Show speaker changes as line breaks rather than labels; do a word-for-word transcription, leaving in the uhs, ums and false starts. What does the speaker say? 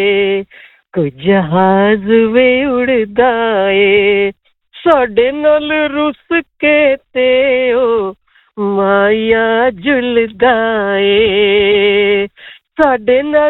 ਕੋਈ ਜਹਾਜ਼ ਵੇ ਉੜਦਾ ਏ ਸਾਡੇ ਨਾਲ ਰੁੱਸ ਕੇ ਤੇ ਉਹ ਮਾਇਆ ਜੁਲਦਾ ਏ ਸਾਡੇ ਨਾਲ